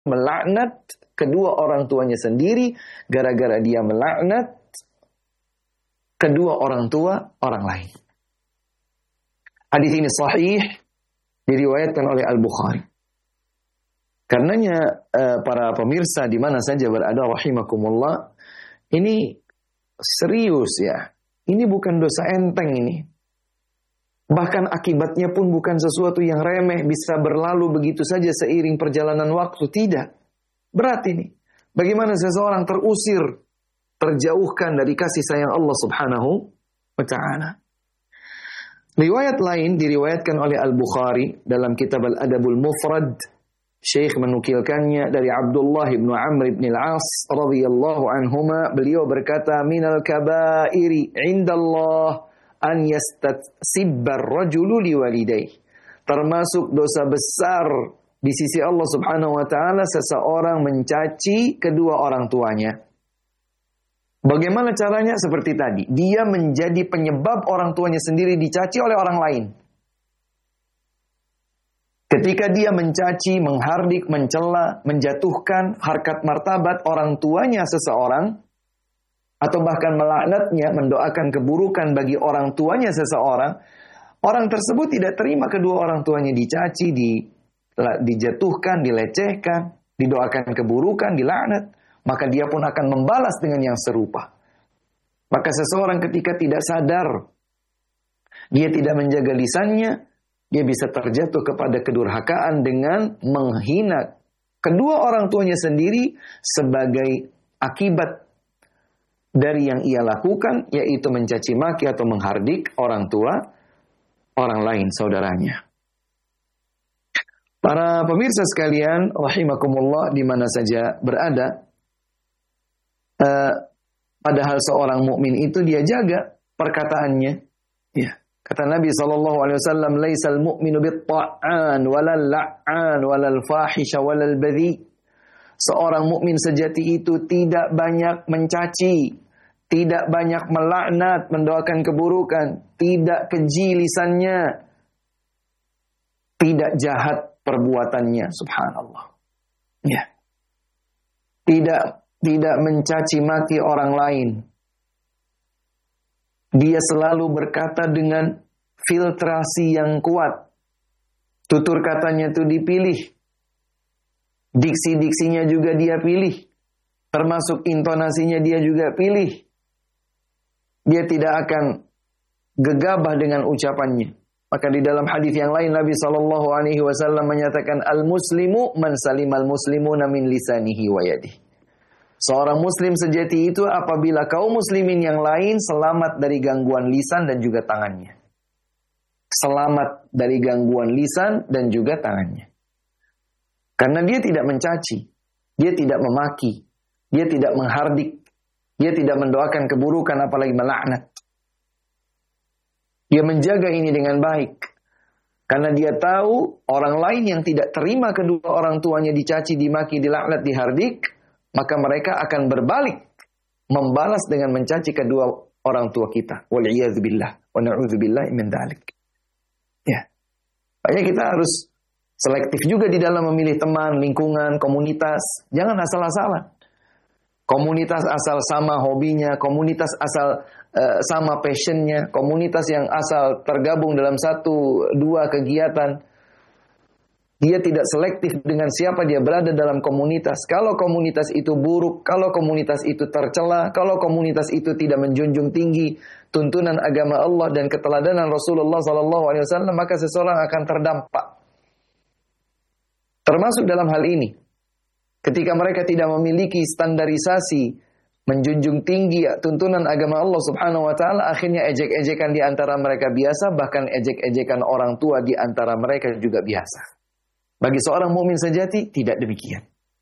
melaknat kedua orang tuanya sendiri, gara-gara dia melaknat kedua orang tua orang lain. Hadis ini sahih, diriwayatkan oleh Al-Bukhari. Karenanya para pemirsa di mana saja berada rahimakumullah, ini serius ya. Ini bukan dosa enteng ini. Bahkan akibatnya pun bukan sesuatu yang remeh, bisa berlalu begitu saja seiring perjalanan waktu. Tidak. Berat ini. Bagaimana seseorang terusir, terjauhkan dari kasih sayang Allah subhanahu wa ta'ala. Riwayat lain diriwayatkan oleh Al-Bukhari dalam kitab Al-Adabul Mufrad. Syekh menukilkannya dari Abdullah bin Amr bin Al-As radhiyallahu anhuma, beliau berkata, minal kabairi indallah an yastatsibbar rajulu liwalidayhi. Termasuk dosa besar di sisi Allah Subhanahu wa taala seseorang mencaci kedua orang tuanya. Bagaimana caranya? Seperti tadi, dia menjadi penyebab orang tuanya sendiri dicaci oleh orang lain. Ketika dia mencaci, menghardik, mencela, menjatuhkan harkat martabat orang tuanya seseorang, atau bahkan melaknatnya, mendoakan keburukan bagi orang tuanya seseorang, orang tersebut tidak terima kedua orang tuanya dicaci, dijatuhkan, dilecehkan, didoakan keburukan, dilaknat, maka dia pun akan membalas dengan yang serupa. Maka seseorang ketika tidak sadar, dia tidak menjaga lisannya, dia bisa terjatuh kepada kedurhakaan dengan menghina kedua orang tuanya sendiri sebagai akibat dari yang ia lakukan, yaitu mencaci maki atau menghardik orang tua orang lain, saudaranya. Para pemirsa sekalian, rahimakumullah di mana saja berada, padahal seorang mukmin itu dia jaga perkataannya. Ya. Kata Nabi SAW, laisal mu'minu bit-ta'an, walal la'an, walal fahisha, walal badhi. Seorang mukmin sejati itu tidak banyak mencaci, tidak banyak melaknat, mendoakan keburukan, tidak keji lisannya, tidak jahat perbuatannya, subhanallah. Ya. Tidak mencaci maki orang lain. Dia selalu berkata dengan filtrasi yang kuat. Tutur katanya itu dipilih. Diksi-diksinya juga dia pilih. Termasuk intonasinya dia juga pilih. Dia tidak akan gegabah dengan ucapannya. Maka di dalam hadis yang lain Nabi SAW menyatakan, al-muslimu man salimal muslimuna min lisanihi wa yadihi. Seorang muslim sejati itu apabila kaum muslimin yang lain selamat dari gangguan lisan dan juga tangannya. Selamat dari gangguan lisan dan juga tangannya. Karena dia tidak mencaci, dia tidak memaki, dia tidak menghardik, dia tidak mendoakan keburukan apalagi melaknat. Dia menjaga ini dengan baik. Karena dia tahu orang lain yang tidak terima kedua orang tuanya dicaci, dimaki, dilaknat, dihardik, maka mereka akan berbalik membalas dengan mencaci kedua orang tua kita. Wal'iyadzubillah wa na'udzubillah min dzalik. Ya. Makanya kita harus selektif juga di dalam memilih teman, lingkungan, komunitas. Jangan asal-asalan. Komunitas asal sama hobinya, komunitas asal sama passionnya, komunitas yang asal tergabung dalam 1-2 kegiatan. Dia tidak selektif dengan siapa dia berada dalam komunitas. Kalau komunitas itu buruk, kalau komunitas itu tercela, kalau komunitas itu tidak menjunjung tinggi tuntunan agama Allah dan keteladanan Rasulullah SAW, maka seseorang akan terdampak. Termasuk dalam hal ini, ketika mereka tidak memiliki standarisasi menjunjung tinggi tuntunan agama Allah Subhanahu wa taala, akhirnya ejek-ejekan di antara mereka biasa, bahkan ejek-ejekan orang tua di antara mereka juga biasa. Bagi seorang mukmin sejati tidak demikian.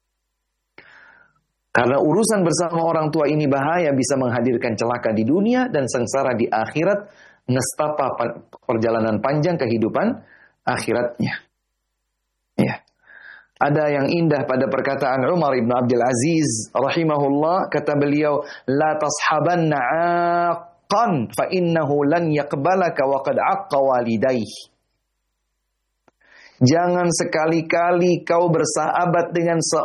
Karena urusan bersama orang tua ini bahaya, bisa menghadirkan celaka di dunia dan sengsara di akhirat, nestapa perjalanan panjang kehidupan akhiratnya. Ya. Ada yang indah pada perkataan Umar ibn Abdul Aziz rahimahullah, kata beliau, la tashabanna aqan fa innahu lan yaqbalaka wa qad aqqa walidayhi. Jangan sekali-kali kau bersahabat dengan